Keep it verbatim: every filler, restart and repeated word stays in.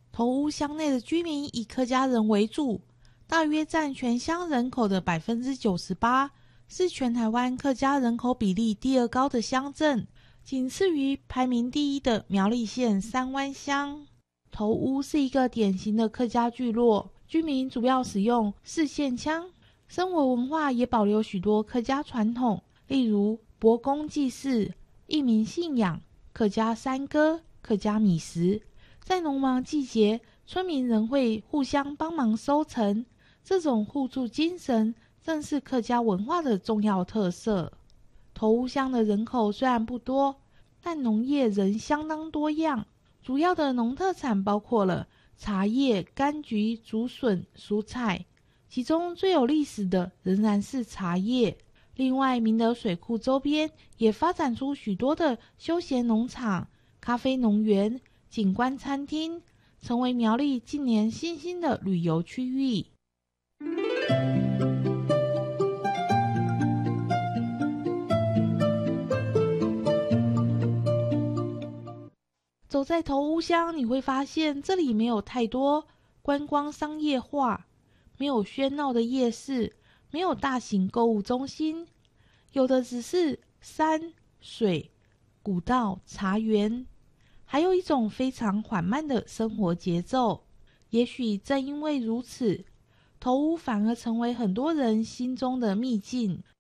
头屋乡内的居民以客家人为主，大约占全乡人口的 百分之九十八， 是全台湾客家人口比例第二高的乡镇，仅次于排名第一的苗栗县三湾乡。头屋是一个典型的客家聚落，居民主要使用四线腔，生活文化也保留许多客家传统，例如伯公祭祀、义民信仰、客家山歌、客家米食。在农忙季节，村民仍会互相帮忙收成，这种互助精神正是客家文化的重要特色。头屋乡的人口虽然不多，但农业仍相当多样，主要的农特产包括了茶叶、柑橘、竹笋、蔬菜，其中最有历史的仍然是茶叶。另外，明德水库周边也发展出许多的休闲农场、咖啡农园、景观餐厅，成为苗栗近年新兴的旅游区域。走在头屋乡，你会发现这里没有太多观光商业化，没有喧闹的夜市，没有大型购物中心，有的只是山、水、古道、茶园，还有一种非常缓慢的生活节奏。也许正因为如此，头屋反而成为很多人心中的秘境。